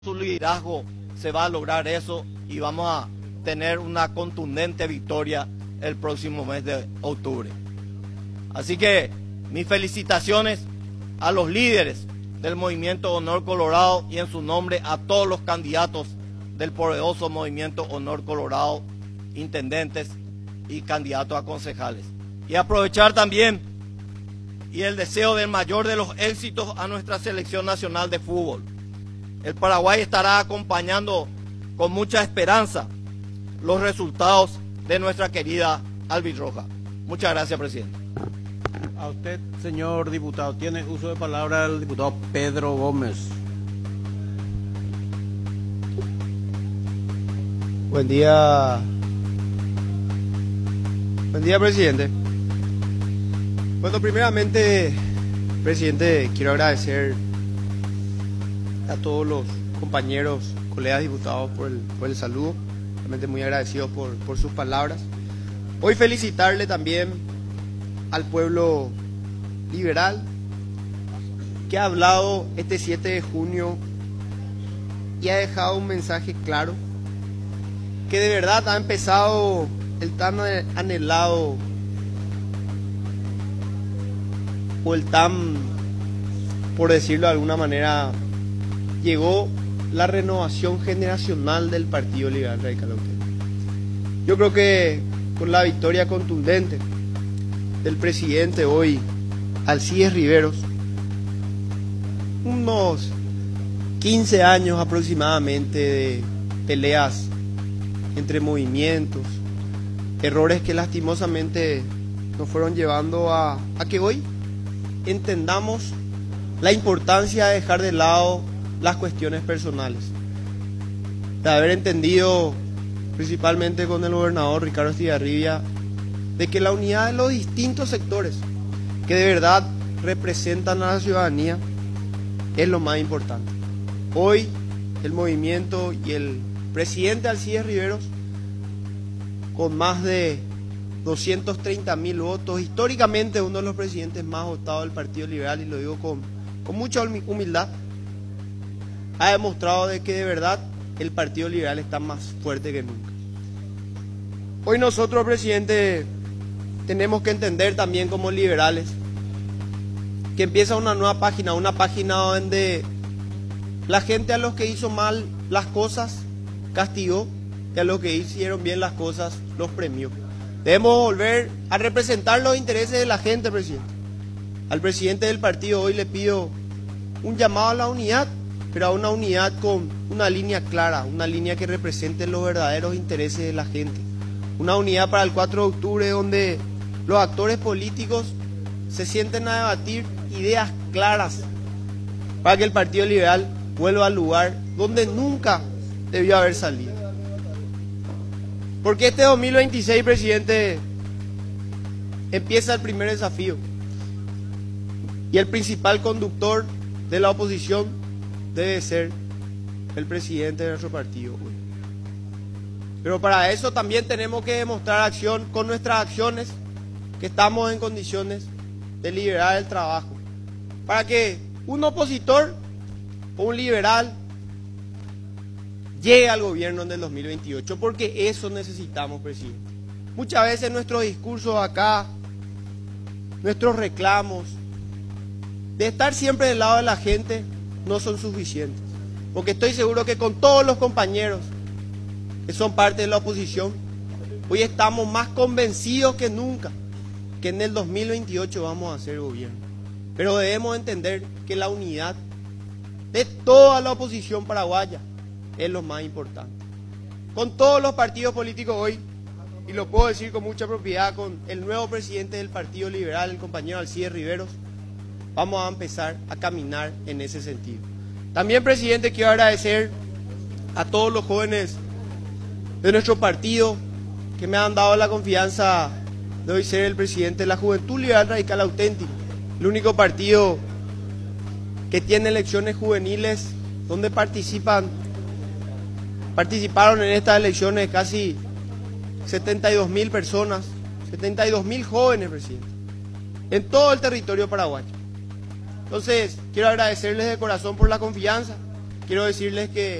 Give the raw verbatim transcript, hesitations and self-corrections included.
su liderazgo se va a lograr eso y vamos a tener una contundente victoria el próximo mes de octubre. Así que mis felicitaciones a los líderes del Movimiento Honor Colorado y en su nombre a todos los candidatos del poderoso Movimiento Honor Colorado, intendentes y candidatos a concejales. Y aprovechar también y el deseo del mayor de los éxitos a nuestra selección nacional de fútbol. El Paraguay estará acompañando con mucha esperanza los resultados de nuestra querida albirroja. Muchas gracias, presidente. A usted, señor diputado, tiene uso de palabra el diputado Pedro Gómez. Buen día. Buen día, presidente. Bueno, primeramente, presidente, quiero agradecer a todos los compañeros, colegas diputados por el, por el saludo. Realmente muy agradecido por, por sus palabras. Hoy felicitarle también al pueblo liberal que ha hablado este siete de junio y ha dejado un mensaje claro que de verdad ha empezado el tan anhelado o el tan, por decirlo de alguna manera, llegó la renovación generacional del Partido Liberal Radical Auténtico. Yo creo que con la victoria contundente del presidente hoy, Alcides Riveros, unos quince años aproximadamente de peleas entre movimientos, errores que lastimosamente nos fueron llevando a, a que hoy entendamos la importancia de dejar de lado las cuestiones personales, de haber entendido principalmente con el gobernador Ricardo Estigarribia de que la unidad de los distintos sectores que de verdad representan a la ciudadanía es lo más importante. Hoy el movimiento y el presidente Alcides Riveros, con más de doscientos treinta mil votos, históricamente uno de los presidentes más votados del Partido Liberal, y lo digo con, con mucha humildad, ha demostrado de que de verdad el Partido Liberal está más fuerte que nunca. Hoy nosotros, presidente, tenemos que entender también como liberales que empieza una nueva página, una página donde la gente a los que hizo mal las cosas castigó y a los que hicieron bien las cosas los premió. Debemos volver a representar los intereses de la gente, presidente. Al presidente del partido hoy le pido un llamado a la unidad, pero a una unidad con una línea clara, una línea que represente los verdaderos intereses de la gente. Una unidad para el cuatro de octubre donde los actores políticos se sienten a debatir ideas claras para que el Partido Liberal vuelva al lugar donde nunca debió haber salido. Porque este dos mil veintiséis, presidente, empieza el primer desafío. Y el principal conductor de la oposición debe ser el presidente de nuestro partido. Pero para eso también tenemos que demostrar acción con nuestras acciones, que estamos en condiciones de liberar el trabajo. Para que un opositor o un liberal llegue al gobierno en el dos mil veintiocho, porque eso necesitamos, presidente. Muchas veces nuestros discursos acá, nuestros reclamos, de estar siempre del lado de la gente, no son suficientes. Porque estoy seguro que con todos los compañeros que son parte de la oposición, hoy estamos más convencidos que nunca que en el dos mil veintiocho vamos a hacer gobierno. Pero debemos entender que la unidad de toda la oposición paraguaya es lo más importante. Con todos los partidos políticos hoy, y lo puedo decir con mucha propiedad, con el nuevo presidente del Partido Liberal, el compañero Alcides Riveros, vamos a empezar a caminar en ese sentido. También, presidente, quiero agradecer a todos los jóvenes de nuestro partido que me han dado la confianza de hoy ser el presidente de la Juventud Liberal Radical Auténtica, el único partido que tiene elecciones juveniles donde participan Participaron en estas elecciones casi setenta y dos mil personas, setenta y dos mil jóvenes, presidente, en todo el territorio paraguayo. Entonces, quiero agradecerles de corazón por la confianza quiero decirles que